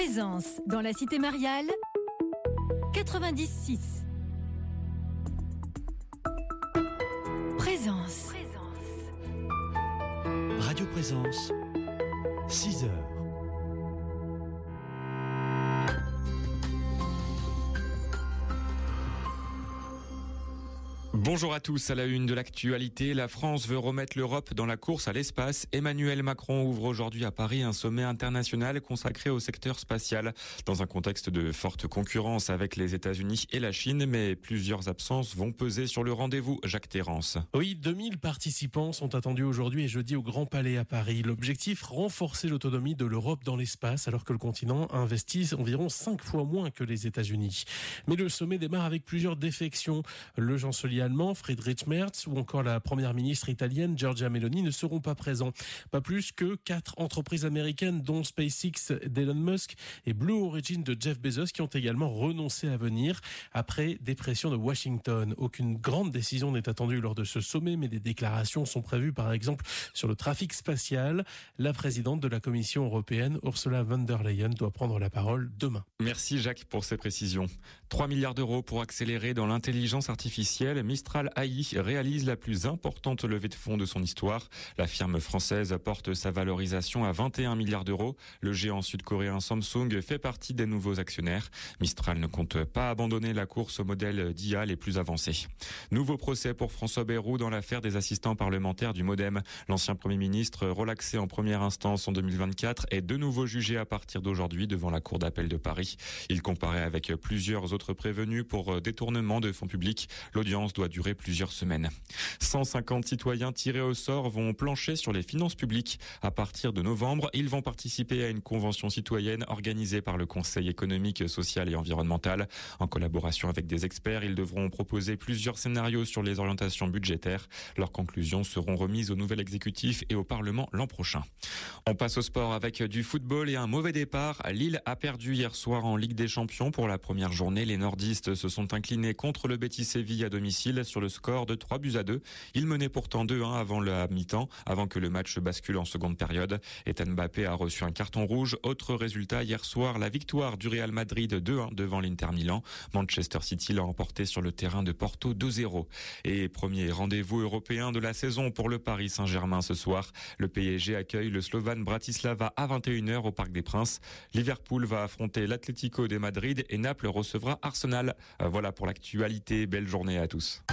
Présence dans la cité mariale 90.6. Présence. Radio Présence, 6 heures. Bonjour à tous, à la une de l'actualité, la France veut remettre l'Europe dans la course à l'espace. Emmanuel Macron ouvre aujourd'hui à Paris un sommet international consacré au secteur spatial, dans un contexte de forte concurrence avec les États-Unis et la Chine, mais plusieurs absences vont peser sur le rendez-vous. Jacques Terrance. Oui, 2000 participants sont attendus aujourd'hui et jeudi au Grand Palais à Paris. L'objectif, renforcer l'autonomie de l'Europe dans l'espace, alors que le continent investit environ 5 fois moins que les États-Unis. Mais le sommet démarre avec plusieurs défections. Le chancelier allemand Friedrich Merz ou encore la première ministre italienne Giorgia Meloni ne seront pas présents. Pas plus que 4 entreprises américaines dont SpaceX d'Elon Musk et Blue Origin de Jeff Bezos qui ont également renoncé à venir après des pressions de Washington. Aucune grande décision n'est attendue lors de ce sommet, mais des déclarations sont prévues par exemple sur le trafic spatial. La présidente de la Commission européenne, Ursula von der Leyen, doit prendre la parole demain. Merci Jacques pour ces précisions. 3 milliards d'euros pour accélérer dans l'intelligence artificielle. Mistral AI réalise la plus importante levée de fonds de son histoire. La firme française porte sa valorisation à 21 milliards d'euros. Le géant sud-coréen Samsung fait partie des nouveaux actionnaires. Mistral ne compte pas abandonner la course aux modèles d'IA les plus avancés. Nouveau procès pour François Bayrou dans l'affaire des assistants parlementaires du MoDem. L'ancien Premier ministre, relaxé en première instance en 2024, est de nouveau jugé à partir d'aujourd'hui devant la Cour d'appel de Paris. Il comparaît avec plusieurs autres prévenus pour détournement de fonds publics. L'audience doit durer plusieurs semaines. 150 citoyens tirés au sort vont plancher sur les finances publiques. À partir de novembre, ils vont participer à une convention citoyenne organisée par le Conseil économique, social et environnemental. En collaboration avec des experts, ils devront proposer plusieurs scénarios sur les orientations budgétaires. Leurs conclusions seront remises au nouvel exécutif et au Parlement l'an prochain. On passe au sport avec du football et un mauvais départ. Lille a perdu hier soir en Ligue des Champions pour la première journée. Les nordistes se sont inclinés contre le Betis Séville à domicile sur le score de 3-2. Ils menaient pourtant 2-1 avant la mi-temps, avant que le match bascule en seconde période. Ethan Mbappé a reçu un carton rouge. Autre résultat hier soir, la victoire du Real Madrid 2-1 devant l'Inter Milan. Manchester City l'a emporté sur le terrain de Porto 2-0. Et premier rendez-vous européen de la saison pour le Paris Saint-Germain ce soir. Le PSG accueille le Slovan Bratislava à 21h au Parc des Princes. Liverpool va affronter l'Atlético de Madrid et Naples recevra Arsenal. Voilà pour l'actualité. Belle journée à tous.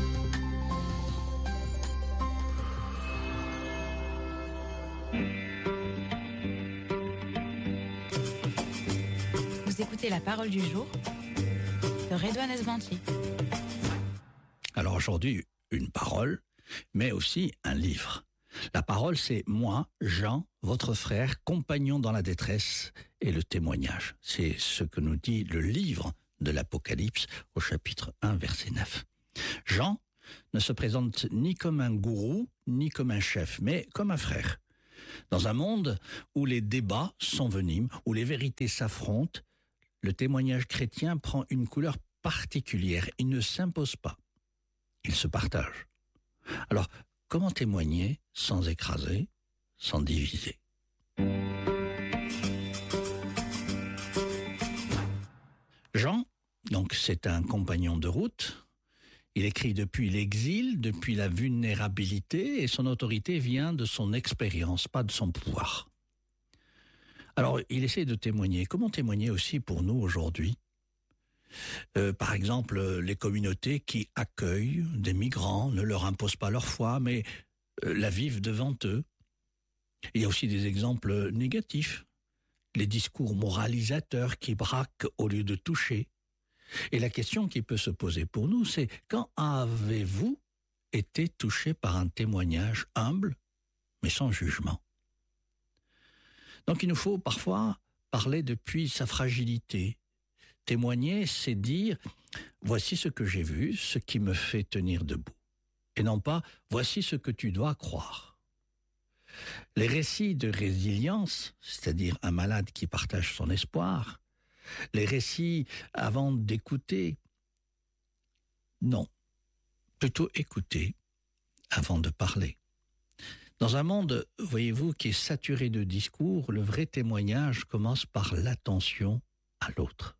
Vous écoutez la parole du jour de Redouane Esbanti. Alors aujourd'hui, une parole, mais aussi un livre. La parole, c'est moi, Jean, votre frère, compagnon dans la détresse, et le témoignage. C'est ce que nous dit le livre de l'Apocalypse au chapitre 1, verset 9. Jean ne se présente ni comme un gourou, ni comme un chef, mais comme un frère. Dans un monde où les débats s'enveniment, où les vérités s'affrontent, le témoignage chrétien prend une couleur particulière. Il ne s'impose pas. Il se partage. Alors, comment témoigner sans écraser, sans diviser ? Jean, donc, c'est un compagnon de route. Il écrit depuis l'exil, depuis la vulnérabilité, et son autorité vient de son expérience, pas de son pouvoir. Alors, il essaie de témoigner. Comment témoigner aussi pour nous aujourd'hui ? Par exemple, les communautés qui accueillent des migrants ne leur imposent pas leur foi, mais la vivent devant eux. Il y a aussi des exemples négatifs. Les discours moralisateurs qui braquent au lieu de toucher. Et la question qui peut se poser pour nous, c'est quand avez-vous été touché par un témoignage humble, mais sans jugement ? Donc il nous faut parfois parler depuis sa fragilité. Témoigner, c'est dire « voici ce que j'ai vu, ce qui me fait tenir debout ». Et non pas « voici ce que tu dois croire ». Les récits de résilience, c'est-à-dire un malade qui partage son espoir, les récits avant d'écouter, non, plutôt écouter avant de parler. Dans un monde, voyez-vous, qui est saturé de discours, le vrai témoignage commence par l'attention à l'autre.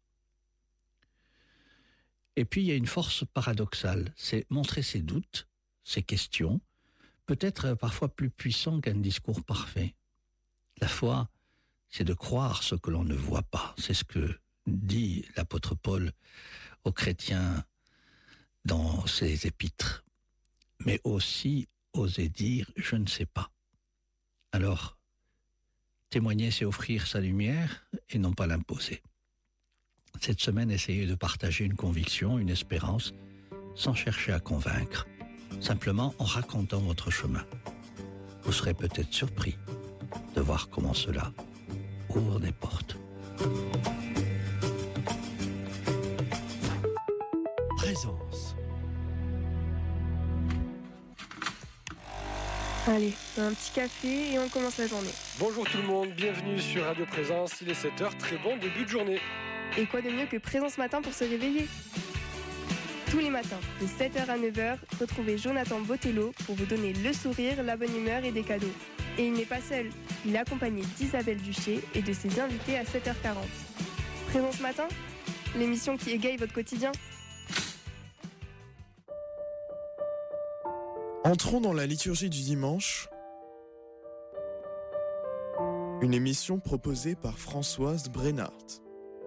Et puis, il y a une force paradoxale, c'est montrer ses doutes, ses questions, peut-être parfois plus puissant qu'un discours parfait. La foi, c'est de croire ce que l'on ne voit pas. C'est ce que dit l'apôtre Paul aux chrétiens dans ses épîtres. Mais aussi oser dire « je ne sais pas ». Alors, témoigner, c'est offrir sa lumière et non pas l'imposer. Cette semaine, essayez de partager une conviction, une espérance, sans chercher à convaincre, simplement en racontant votre chemin. Vous serez peut-être surpris de voir comment cela ouvre des portes. Présence. Allez, un petit café et on commence la journée. Bonjour tout le monde, bienvenue sur Radio Présence, il est 7h, très bon début de journée. Et quoi de mieux que Présence Matin pour se réveiller? Tous les matins, de 7h à 9h, retrouvez Jonathan Botello pour vous donner le sourire, la bonne humeur et des cadeaux. Et il n'est pas seul, il est accompagné d'Isabelle Duché et de ses invités à 7h40. Présence Matin, l'émission qui égaye votre quotidien. Entrons dans la liturgie du dimanche, une émission proposée par Françoise Brennart.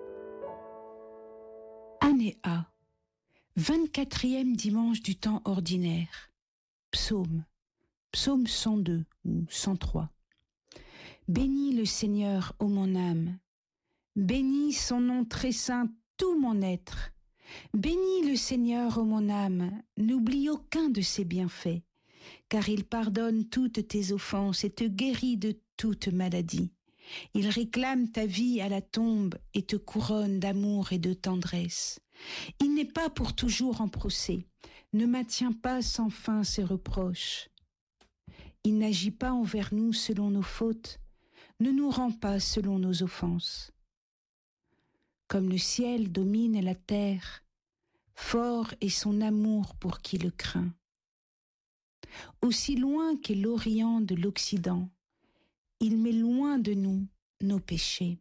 Année A, 24e dimanche du temps ordinaire. Psaume 102 ou 103. Bénis le Seigneur, ô mon âme. Bénis son nom très saint, tout mon être. Bénis le Seigneur, ô mon âme. N'oublie aucun de ses bienfaits, car il pardonne toutes tes offenses et te guérit de toute maladie. Il réclame ta vie à la tombe et te couronne d'amour et de tendresse. Il n'est pas pour toujours en procès, ne maintient pas sans fin ses reproches. Il n'agit pas envers nous selon nos fautes, ne nous rend pas selon nos offenses. Comme le ciel domine la terre, fort est son amour pour qui le craint. Aussi loin qu'est l'Orient de l'Occident, il met loin de nous nos péchés.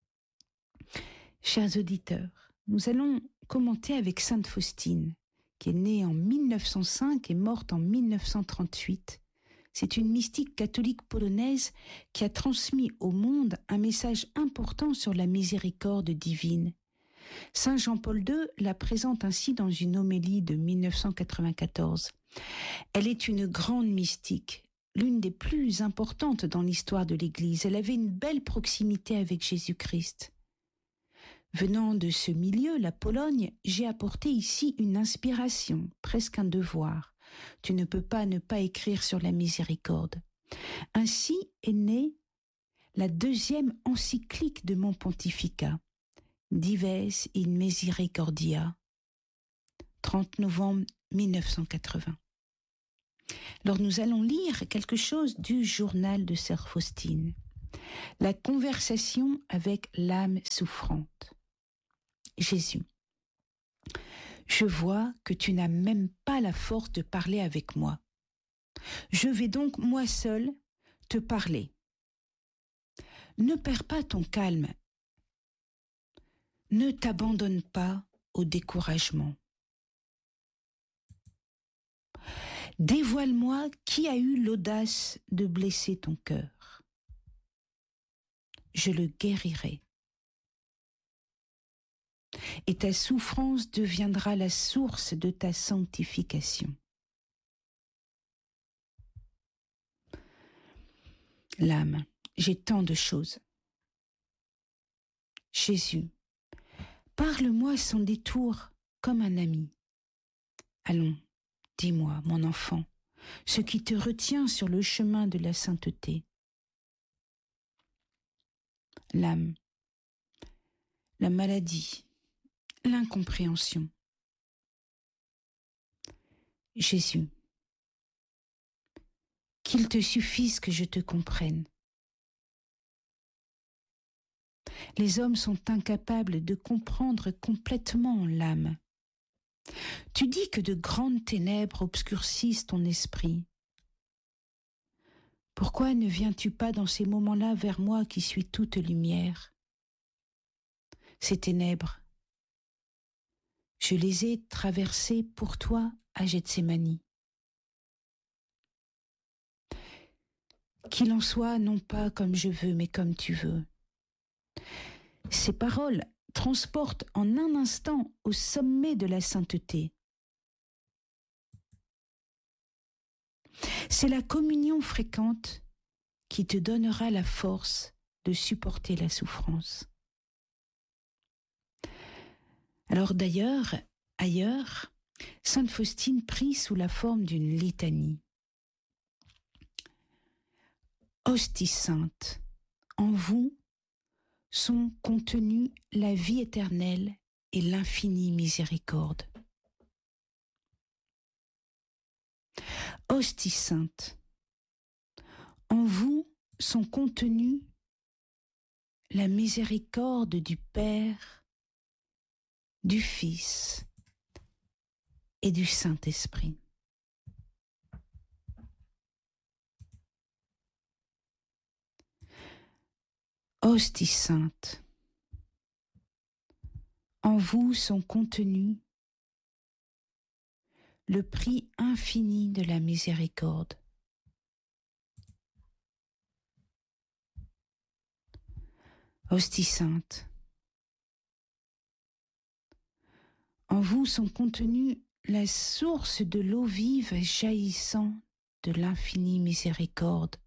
Chers auditeurs, nous allons commenter avec Sainte Faustine, qui est née en 1905 et morte en 1938. C'est une mystique catholique polonaise qui a transmis au monde un message important sur la miséricorde divine. Saint Jean-Paul II la présente ainsi dans une homélie de 1994. Elle est une grande mystique, l'une des plus importantes dans l'histoire de l'Église. Elle avait une belle proximité avec Jésus-Christ. Venant de ce milieu, la Pologne, j'ai apporté ici une inspiration, presque un devoir. Tu ne peux pas ne pas écrire sur la miséricorde. Ainsi est née la 2e encyclique de mon pontificat, Dives in Misericordia, 30 novembre 1980. Alors nous allons lire quelque chose du journal de Sœur Faustine. La conversation avec l'âme souffrante. Jésus. Je vois que tu n'as même pas la force de parler avec moi. Je vais donc moi seul te parler. Ne perds pas ton calme. Ne t'abandonne pas au découragement. Dévoile-moi qui a eu l'audace de blesser ton cœur. Je le guérirai. Et ta souffrance deviendra la source de ta sanctification. L'âme, j'ai tant de choses. Jésus, parle-moi sans détour comme un ami. Allons, dis-moi, mon enfant, ce qui te retient sur le chemin de la sainteté. L'âme, la maladie, l'incompréhension. Jésus, qu'il te suffise que je te comprenne. Les hommes sont incapables de comprendre complètement l'âme. Tu dis que de grandes ténèbres obscurcissent ton esprit. Pourquoi ne viens-tu pas dans ces moments-là vers moi qui suis toute lumière? Ces ténèbres, je les ai traversées pour toi à Gethsémani. Qu'il en soit non pas comme je veux, mais comme tu veux. Ces paroles transportent en un instant au sommet de la sainteté. C'est la communion fréquente qui te donnera la force de supporter la souffrance. Alors d'ailleurs, ailleurs, Sainte Faustine prie sous la forme d'une litanie. Hostie sainte, en vous sont contenues la vie éternelle et l'infinie miséricorde. Hostie sainte, en vous sont contenues la miséricorde du Père, du Fils et du Saint-Esprit. Hostie sainte, en vous sont contenus le prix infini de la miséricorde. Hostie sainte, en vous sont contenues la source de l'eau vive jaillissant de l'infinie miséricorde.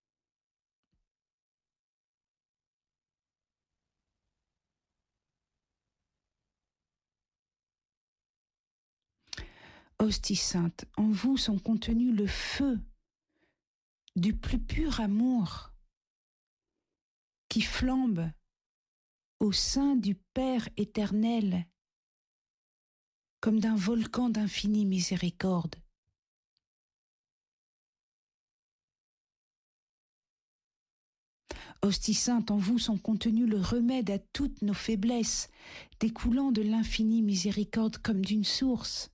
Hostie sainte, en vous sont contenus le feu du plus pur amour qui flambe au sein du Père éternel comme d'un volcan d'infinie miséricorde. Hostie sainte, en vous sont contenus le remède à toutes nos faiblesses, découlant de l'infinie miséricorde comme d'une source.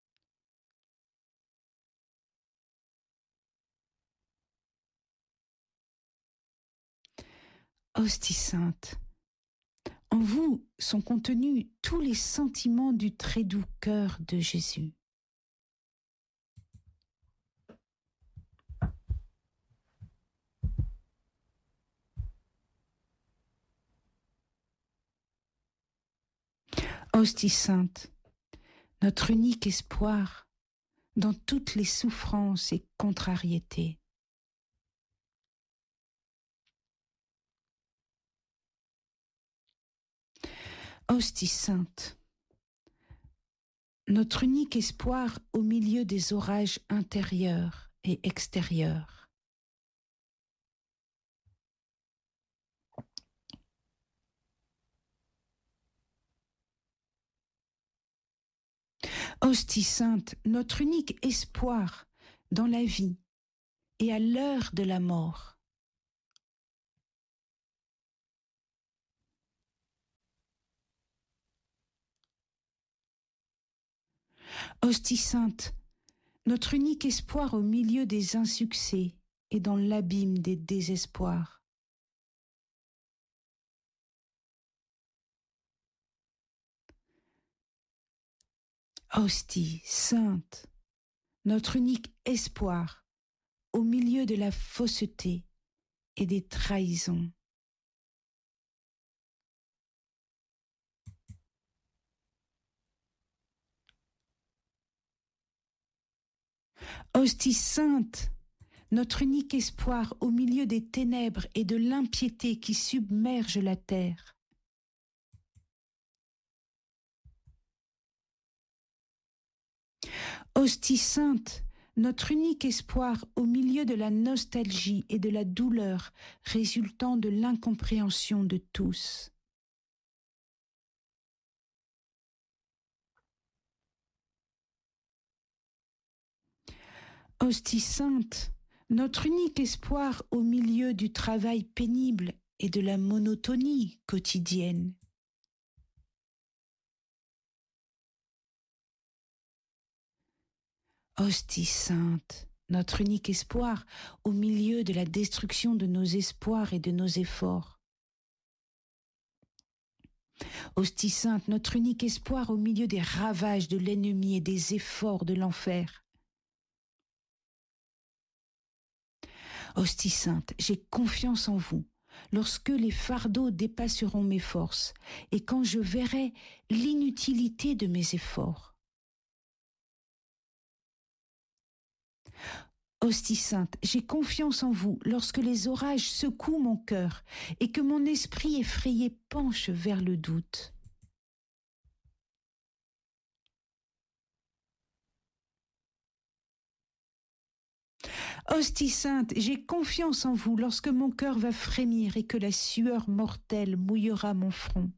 Hostie sainte, en vous sont contenus tous les sentiments du très doux cœur de Jésus. Hostie sainte, notre unique espoir dans toutes les souffrances et contrariétés. Hostie sainte, notre unique espoir au milieu des orages intérieurs et extérieurs. Hostie sainte, notre unique espoir dans la vie et à l'heure de la mort. Hostie sainte, notre unique espoir au milieu des insuccès et dans l'abîme des désespoirs. Hostie sainte, notre unique espoir au milieu de la fausseté et des trahisons. Hostie sainte, notre unique espoir au milieu des ténèbres et de l'impiété qui submergent la terre. Hostie sainte, notre unique espoir au milieu de la nostalgie et de la douleur résultant de l'incompréhension de tous. Hostie sainte, notre unique espoir au milieu du travail pénible et de la monotonie quotidienne. Hostie sainte, notre unique espoir au milieu de la destruction de nos espoirs et de nos efforts. Hostie sainte, notre unique espoir au milieu des ravages de l'ennemi et des efforts de l'enfer. Hostie sainte, j'ai confiance en vous lorsque les fardeaux dépasseront mes forces et quand je verrai l'inutilité de mes efforts. Hostie sainte, j'ai confiance en vous lorsque les orages secouent mon cœur et que mon esprit effrayé penche vers le doute. Hostie sainte, j'ai confiance en vous lorsque mon cœur va frémir et que la sueur mortelle mouillera mon front.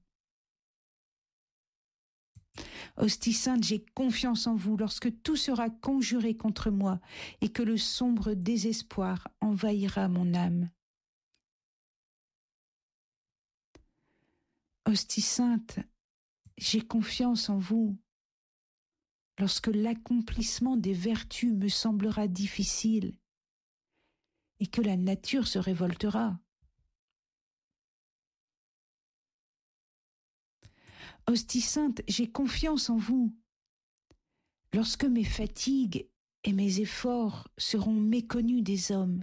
Hostie sainte, j'ai confiance en vous lorsque tout sera conjuré contre moi et que le sombre désespoir envahira mon âme. Hostie sainte, j'ai confiance en vous lorsque l'accomplissement des vertus me semblera difficile et que la nature se révoltera. Hostie sainte, j'ai confiance en vous lorsque mes fatigues et mes efforts seront méconnus des hommes.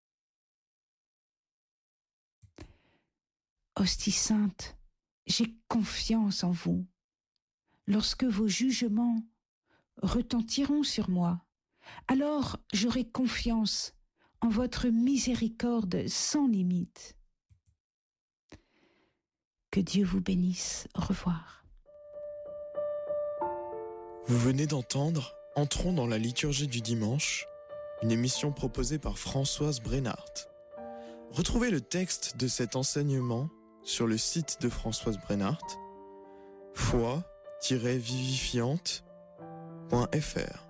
Hostie sainte, j'ai confiance en vous lorsque vos jugements retentiront sur moi. Alors j'aurai confiance en votre miséricorde sans limite. Que Dieu vous bénisse. Au revoir. Vous venez d'entendre Entrons dans la liturgie du dimanche, une émission proposée par Françoise Brennart. Retrouvez le texte de cet enseignement sur le site de Françoise Brennart, foi-vivifiante.fr.